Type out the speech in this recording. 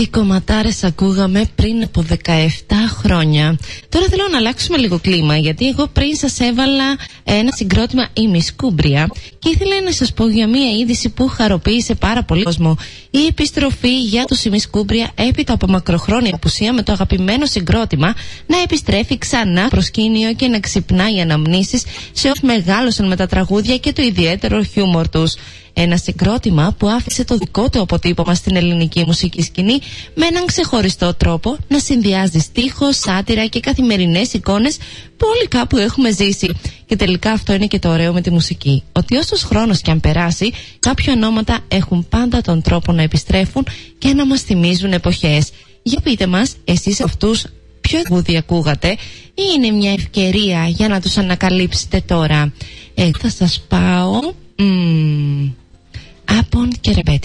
Τι κομματάρες ακούγαμε πριν από 17 χρόνια. Τώρα θέλω να αλλάξουμε λίγο κλίμα, γιατί εγώ πριν σας έβαλα ένα συγκρότημα η Μισκούμπρια και ήθελα να σας πω για μια είδηση που χαροποίησε πάρα πολύ κόσμο. Η επιστροφή για τους η Μισκούμπρια έπειτα από μακροχρόνια απουσία με το αγαπημένο συγκρότημα να επιστρέφει ξανά προσκήνιο και να ξυπνάει αναμνήσεις σε όσους μεγάλωσαν με τα τραγούδια και το ιδιαίτερο χιούμορ τους. Ένα συγκρότημα που άφησε το δικό του αποτύπωμα στην ελληνική μουσική σκηνή με έναν ξεχωριστό τρόπο να συνδυάζει στίχο, σάτυρα και καθημερινές εικόνες που όλοι κάπου έχουμε ζήσει. Και τελικά αυτό είναι και το ωραίο με τη μουσική. Ότι όσος χρόνος κι αν περάσει, κάποια ονόματα έχουν πάντα τον τρόπο να επιστρέφουν και να μας θυμίζουν εποχές. Για πείτε μας, εσείς αυτούς ποιο τραγούδι ακούγατε ή είναι μια ευκαιρία για να τους ανακαλύψετε τώρα? Θα σας πάω... Άπον και ρεπέτη.